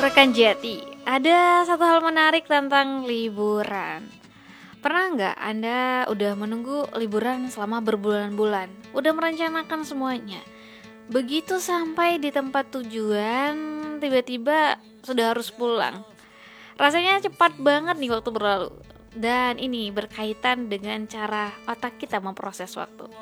Rekan Jati, ada satu hal menarik tentang liburan. Pernah nggak Anda udah menunggu liburan selama berbulan-bulan, udah merencanakan semuanya? Begitu sampai di tempat tujuan, tiba-tiba sudah harus pulang. Rasanya cepat banget nih waktu berlalu. Dan ini berkaitan dengan cara otak kita memproses waktu.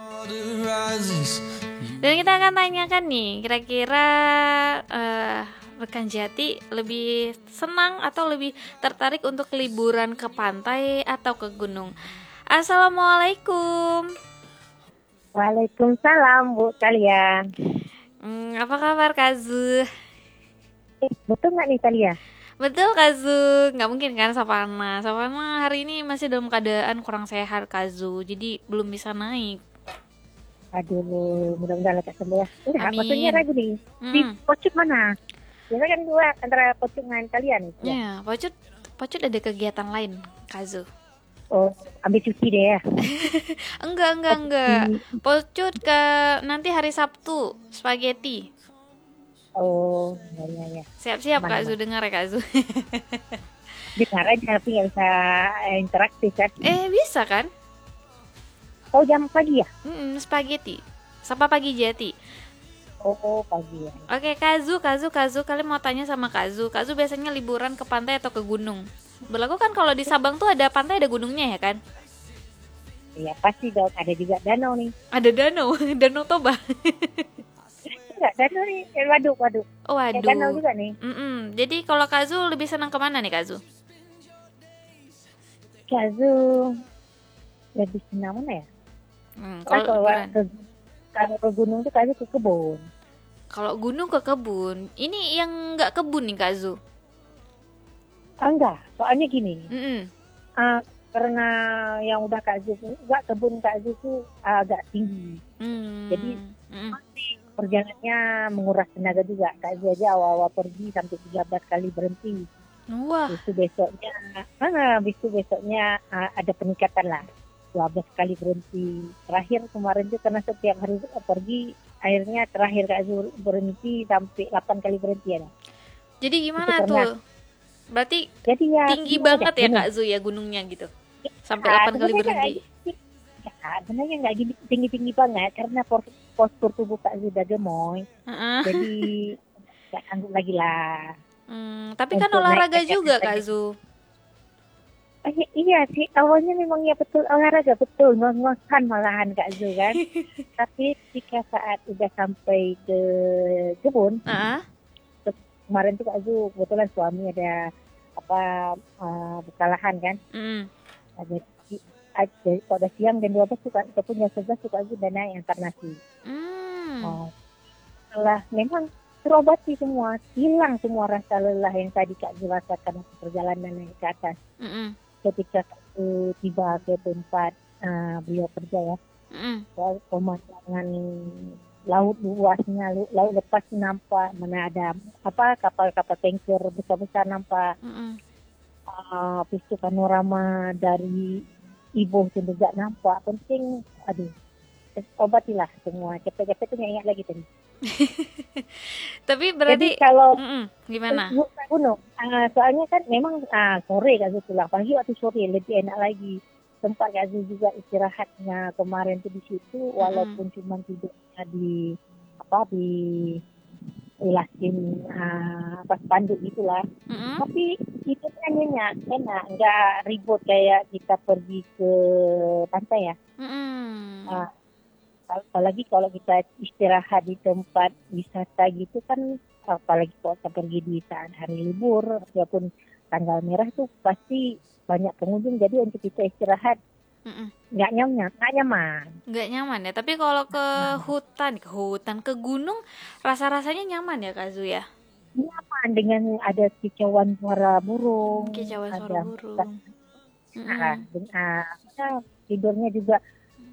Dan kita akan tanyakan nih, kira-kira rekan Jati lebih senang atau lebih tertarik untuk liburan ke pantai atau ke gunung? Assalamualaikum. Waalaikumsalam Bu Talia. Apa kabar Kak Zu? Betul nggak nih Talia? Betul Kak Zu, nggak mungkin kan Savana. Savana hari ini masih dalam keadaan kurang sehat Kak Zu, jadi belum bisa naik. Aduh, mudah-mudahan lekas sembuh ya. Enggak, Amin. maksudnya ragu nih. Di Pocut mana? Biasanya kan dua antara Pocut dengan kalian. Ya, Pocut ada kegiatan lain Kak Zu. Oh, ambil cuti deh ya. Enggak. Pocut ke nanti hari Sabtu, spaghetti. Oh, ya. Siap-siap Kak Zu, dengar ya Kak Zu. Dengar aja tapi nggak bisa interaktif kan? Bisa kan? Oh, jam pagi ya? Spaghetti. Sapa pagi Jati. Oh, pagi ya. Oke, Kak Zu, kalian mau tanya sama Kak Zu. Kak Zu biasanya liburan ke pantai atau ke gunung? Berlaku kan kalau di Sabang tuh ada pantai, ada gunungnya ya kan? Iya, pasti dong. Ada juga danau nih. Ada danau, Danau Toba. Enggak, danau nih. Waduk. Oh, waduh. Danau juga nih. Jadi kalau Kak Zu lebih senang kemana nih Kak Zu? Kazu lebih senang mana ya? Kalau ke gunung tuh Kazu ke kebun. Kalau gunung ke kebun, ini yang nggak kebun nih Kak Zu? Enggak, soalnya gini. Karena yang udah Kak Zu, enggak kebun Kak Zu tuh agak tinggi. Jadi pasti perjalanannya menguras tenaga juga. Kak Zu aja awal-awal pergi sampai 13 kali berhenti. Wah. Habis itu besoknya ada peningkatan lah. 12 kali berhenti. Terakhir kemarin tuh karena setiap hari pergi, akhirnya terakhir Kak Zu berhenti sampai 8 kali berhenti ya. Jadi gimana tuh? Berarti jadi ya, tinggi banget ya Kak Zu ya gunungnya gitu? Sampai 8 kali berhenti. Sebenarnya nggak tinggi-tinggi banget karena postur tubuh Kak Zu udah gemoy. Jadi nggak sanggup lagi lah. Tapi kan olahraga juga Kak Zu. Iya sih, awalnya memang ya betul olahraga, betul ngos-ngosan malahan Kak Zu kan. Tapi ketika saat udah sampai ke kebun, kemarin tuh Kak Zu kebetulan suami ada buka lahan kan. Jadi kalau udah siang dan 12 suka punya 11 suka Zu dan naik antar nasi. Setelah memang terobati semua, hilang semua rasa lelah yang tadi Kak Zu rasakan perjalanan naik ke atas. Ketika tiba ke tempat beliau kerja ya, pemandangan laut luasnya, laut lepas nampak, mana ada kapal-kapal tanker besar-besar nampak, habis itu panorama dari Ibu juga nampak. Penting, obatilah semua, capek-capek itu nggak ingat lagi tadi. Tapi berarti jadi kalau gimana? Gunung, soalnya kan memang sore Kak Zu pulang, pagi waktu sore lebih enak lagi. Sempat Kak Zu juga istirahatnya kemarin tuh di situ, walaupun cuma tidurnya di laskin spanduk gitulah. Tapi itu kan enak, nggak ribut kayak kita pergi ke pantai ya. Apalagi kalau kita istirahat di tempat wisata gitu kan, apalagi kalau kita pergi di saat hari libur ataupun tanggal merah tuh pasti banyak pengunjung, jadi untuk kita istirahat nggak nyaman ya. Tapi kalau ke hutan, ke gunung, rasanya nyaman ya Kak Zu ya? Nyaman dengan ada kicauan suara burung, tidurnya juga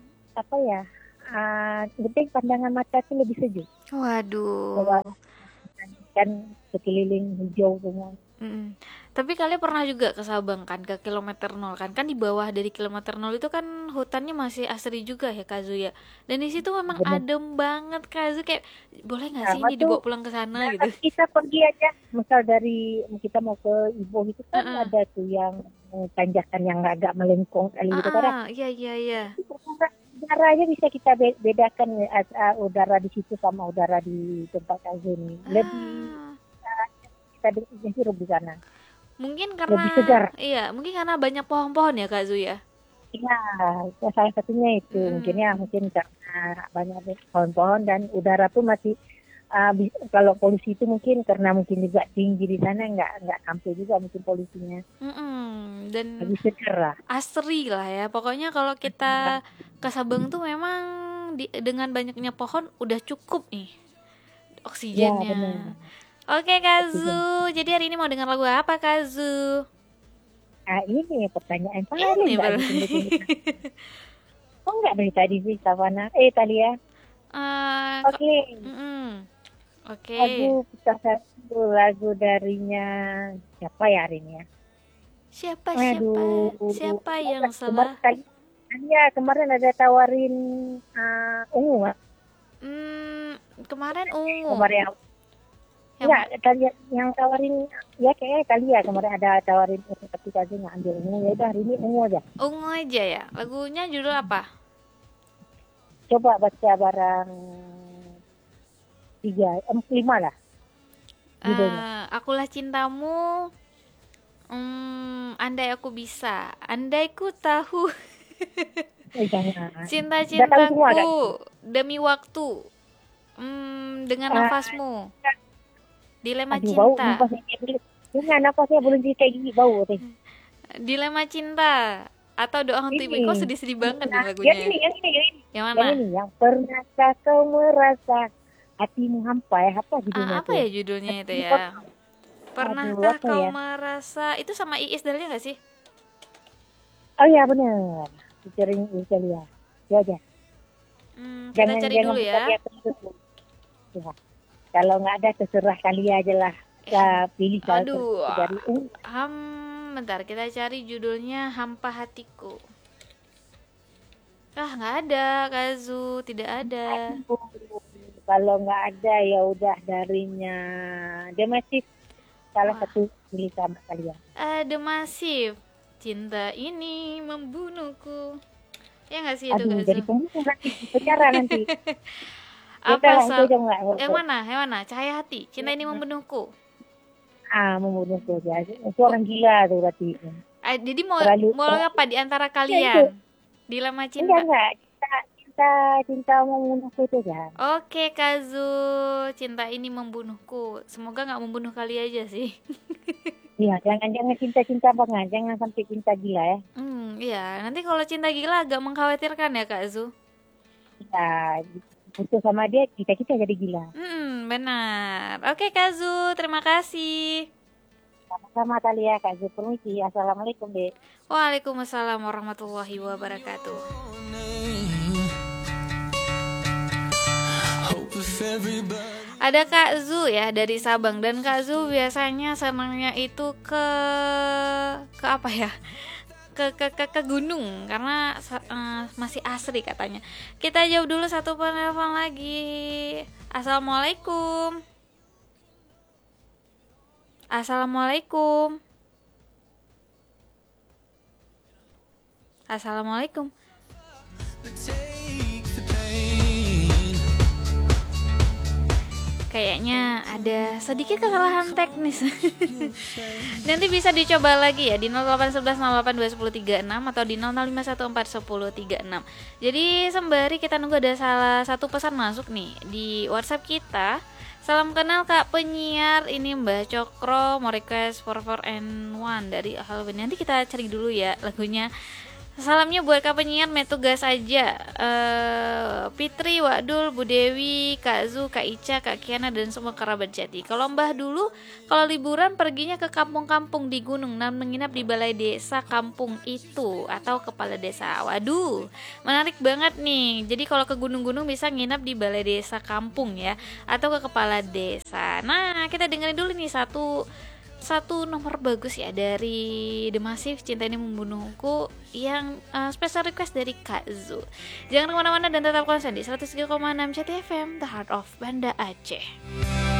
penting pandangan mata itu lebih sejuk. Waduh. Kan sekeliling hijau semua. Tapi kalian pernah juga ke Sabang kan, ke kilometer 0 kan? Kan di bawah dari kilometer 0 itu kan hutannya masih asri juga ya Kak Zu ya. Dan di situ memang Benar. adem banget Kak Zu, kayak boleh nggak sih Nah, ini waktu dibawa pulang ke sana gitu. kita pergi aja, misal dari kita mau ke Ibo itu kan Heeh. ada tuh yang tanjakan yang agak melengkung kali gitu kan. Iya iya iya. Udaranya bisa kita bedakan udara di situ sama udara di tempat Kazun. Lebih Ah, kita hirup di sana. mungkin Lebih karena segar. mungkin karena banyak pohon-pohon ya Kak Zu ya. Ya, salah satunya itu mungkin karena banyak pohon-pohon dan udara tuh masih kalau polusi itu mungkin karena mungkin juga tinggi di sana nggak sampai juga mungkin polusinya. Dan Lebih segar lah. asri lah ya. Pokoknya kalau kita ke Sabang tuh memang dengan banyaknya pohon udah cukup nih Ya, benar. oksigennya. Oke Kazu, jadi hari ini mau dengar lagu apa Kazu? Ini pertanyaan paling Ini nggak baru. ditunggu-tunggu. Kok nggak dari tadi sih, Savana? Talia. Oke, Oke. lagu kita satu lagu darinya siapa ya hari ini ya? Siapa Aduh, yang salah? kemarin ada tawarin ungu, Kemarin ungu. kemarin yang tawarin ya kayak kali ya kemarin ada tawarin ketika aja nggak ambil ungu ya udah hari ini ungu aja. Ungu aja ya. Lagunya judul apa? Coba baca barang 5 lah judulnya. Akulah cintamu. Andai aku bisa, andai ku tahu. Jangan. Cinta-cintaku demi waktu. Dengan nafasmu. Dilema cinta. Napasnya belum kayak gini bau teh. Dilema cinta atau doa untuk ibu. Kok sedih-sedih banget nih lagunya. Yang ini. Yang mana? Yang ini, yang pernahkah kau merasa hatimu hampa ya? Apa judulnya? Apa ya judulnya itu ya? Pernahkah kau merasa itu sama Iis Dahlia nggak sih? Oh iya benar. Featuring Italia. Ya aja. Kita cari dulu ya. Kalau nggak ada terserah kali aja lah. Kita pilih dari bentar bentar kita cari judulnya Hampa Hatiku. Nggak ada Kazu, tidak ada. Kalau nggak ada ya udah darinya The Massive, salah satu pilih sama kalian. The Massive, cinta ini membunuhku. Ya nggak sih itu Kazu? Jadi pembunuh nanti, penjara nanti. Yang mana? Cahaya Hati, cinta ini membunuhku. Membunuhku aja. Itu orang gila tuh berarti. Jadi mau apa di antara kalian? Dilema cinta. Enggak. Cinta membunuhku itu kan. Oke Kazu, cinta ini membunuhku. Semoga nggak membunuh kali aja sih. Iya, jangan cinta banget, jangan sampai cinta gila ya. Iya, nanti kalau cinta gila agak mengkhawatirkan ya Kak Zu. Iya, putus sama dia kita jadi gila. Benar. Oke Kak Zu, terima kasih. Sama-sama Talia, Kak Zu, permisi. Assalamualaikum, Dek. Waalaikumsalam warahmatullahi wabarakatuh. Ada Kak Zu ya dari Sabang, dan Kak Zu biasanya senangnya itu ke apa ya? Ke gunung karena masih asri katanya. Kita jawab dulu satu penelpon lagi. Assalamualaikum. Assalamualaikum. Assalamualaikum. Kayaknya ada sedikit kesalahan teknis. Nanti bisa dicoba lagi ya di 0811 08 20 36 atau di 0514 10 36. Jadi sembari kita nunggu ada salah satu pesan masuk nih di WhatsApp kita. Salam kenal Kak penyiar, ini Mbak Cokro mau request 441 dari Halloween. Nanti kita cari dulu ya lagunya. Salamnya buat Kak penyiar, tugas aja. Fitri, Wadul, Bu Dewi, Kak Zu, Kak Ica, Kak Kiana dan semua kerabat jati. Kalau Mbah dulu kalau liburan perginya ke kampung-kampung di gunung dan menginap di balai desa kampung itu atau kepala desa. Waduh, menarik banget nih. Jadi kalau ke gunung-gunung bisa nginap di balai desa kampung ya atau ke kepala desa. Nah, kita dengerin dulu nih satu satu nomor bagus ya dari The Massive, Cinta Ini Membunuhku, yang special request dari Kak Zu. Jangan kemana-mana dan tetap konsen di 103,6 CTFM, The Heart of Banda Aceh.